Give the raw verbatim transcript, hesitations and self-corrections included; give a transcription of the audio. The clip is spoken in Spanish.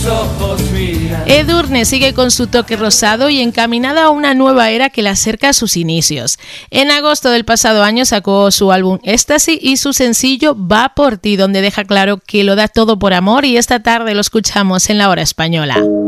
ojos miran. Edurne sigue con su toque rosado y encaminada a una nueva era que la acerca a sus inicios. En agosto del pasado año sacó su álbum Éxtasis y su sencillo Va por ti, donde deja claro que lo da todo por amor, y esta tarde lo escuchamos en La Hora Española.